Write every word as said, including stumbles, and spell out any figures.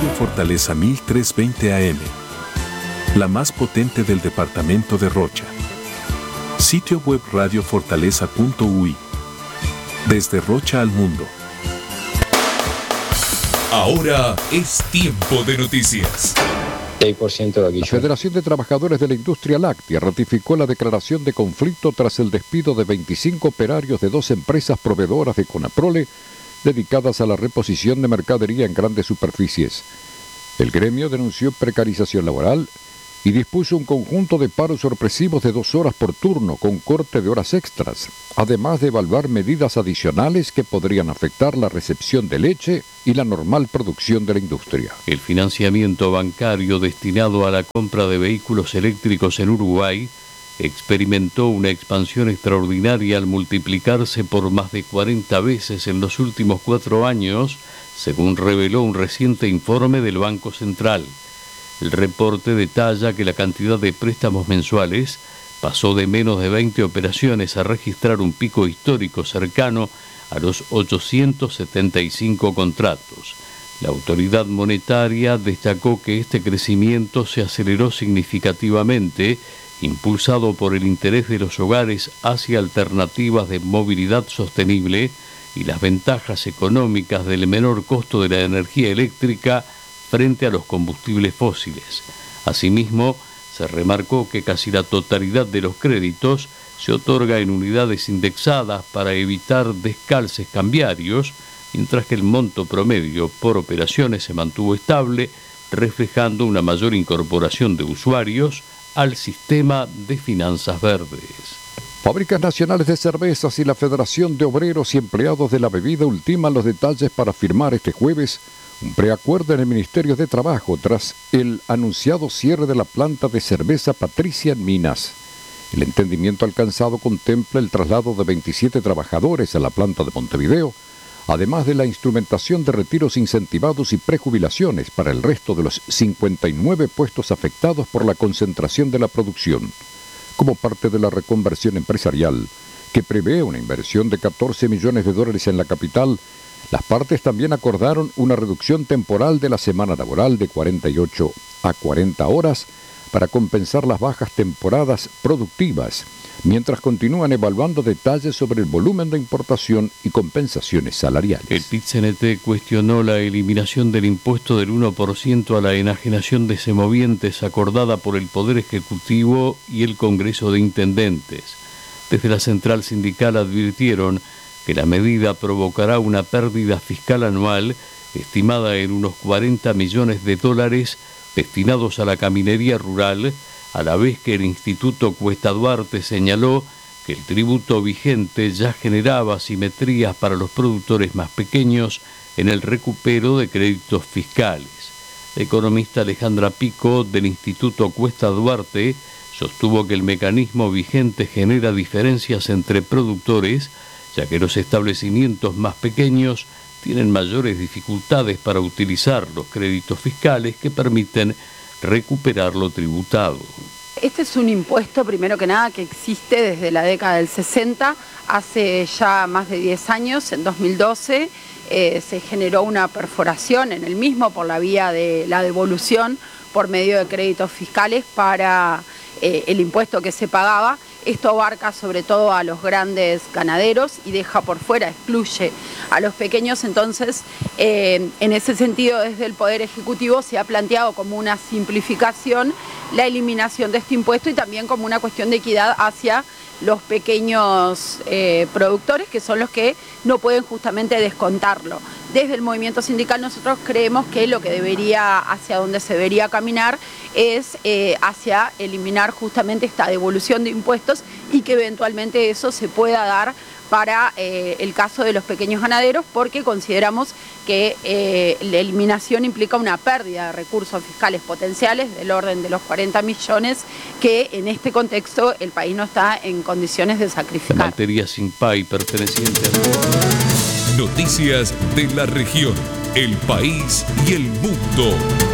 Radio Fortaleza mil trescientos veinte A M, la más potente del departamento de Rocha. Sitio web radio fortaleza punto u i. Desde Rocha al mundo. Ahora es tiempo de noticias. seis por ciento de aquí. La Federación de Trabajadores de la Industria Láctea ratificó la declaración de conflicto tras el despido de veinticinco operarios de dos empresas proveedoras de Conaprole dedicadas a la reposición de mercadería en grandes superficies. El gremio denunció precarización laboral y dispuso un conjunto de paros sorpresivos de dos horas por turno con corte de horas extras, además de evaluar medidas adicionales que podrían afectar la recepción de leche y la normal producción de la industria. El financiamiento bancario destinado a la compra de vehículos eléctricos en Uruguay experimentó una expansión extraordinaria al multiplicarse por más de cuarenta veces en los últimos cuatro años, según reveló un reciente informe del Banco Central. El reporte detalla que la cantidad de préstamos mensuales pasó de menos de veinte operaciones a registrar un pico histórico cercano a los ochocientos setenta y cinco contratos. La autoridad monetaria destacó que este crecimiento se aceleró significativamente, impulsado por el interés de los hogares hacia alternativas de movilidad sostenible y las ventajas económicas del menor costo de la energía eléctrica frente a los combustibles fósiles. Asimismo, se remarcó que casi la totalidad de los créditos se otorga en unidades indexadas para evitar descalces cambiarios, mientras que el monto promedio por operaciones se mantuvo estable, reflejando una mayor incorporación de usuarios al sistema de finanzas verdes. Fábricas Nacionales de Cervezas y la Federación de Obreros y Empleados de la Bebida ultiman los detalles para firmar este jueves un preacuerdo en el Ministerio de Trabajo tras el anunciado cierre de la planta de cerveza Patricia en Minas. El entendimiento alcanzado contempla el traslado de veintisiete trabajadores a la planta de Montevideo, además de la instrumentación de retiros incentivados y prejubilaciones para el resto de los cincuenta y nueve puestos afectados por la concentración de la producción. Como parte de la reconversión empresarial, que prevé una inversión de catorce millones de dólares en la capital, las partes también acordaron una reducción temporal de la semana laboral de cuarenta y ocho a cuarenta horas para compensar las bajas temporadas productivas, mientras continúan evaluando detalles sobre el volumen de importación y compensaciones salariales. El P I T C N T cuestionó la eliminación del impuesto del uno por ciento a la enajenación de semovientes acordada por el Poder Ejecutivo y el Congreso de Intendentes. Desde la central sindical advirtieron que la medida provocará una pérdida fiscal anual estimada en unos cuarenta millones de dólares destinados a la caminería rural, a la vez que el Instituto Cuesta Duarte señaló que el tributo vigente ya generaba asimetrías para los productores más pequeños en el recupero de créditos fiscales. La economista Alejandra Pico, del Instituto Cuesta Duarte, sostuvo que el mecanismo vigente genera diferencias entre productores, ya que los establecimientos más pequeños tienen mayores dificultades para utilizar los créditos fiscales que permiten recuperar lo tributado. Este es un impuesto, primero que nada, que existe desde la década del sesenta, hace ya más de diez años, en dos mil doce, eh, se generó una perforación en el mismo por la vía de la devolución por medio de créditos fiscales para eh, el impuesto que se pagaba. Esto abarca sobre todo a los grandes ganaderos y deja por fuera, excluye a los pequeños. Entonces, eh, en ese sentido, desde el Poder Ejecutivo se ha planteado como una simplificación la eliminación de este impuesto y también como una cuestión de equidad hacia los pequeños eh, productores, que son los que no pueden justamente descontarlo. Desde el movimiento sindical nosotros creemos que lo que debería, hacia donde se debería caminar, es eh, hacia eliminar justamente esta devolución de impuestos y que eventualmente eso se pueda dar para eh, el caso de los pequeños ganaderos, porque consideramos que eh, la eliminación implica una pérdida de recursos fiscales potenciales del orden de los cuarenta millones que en este contexto el país no está en condiciones de sacrificar. La materia sin P A I perteneciente a... Noticias de la región, el país y el mundo.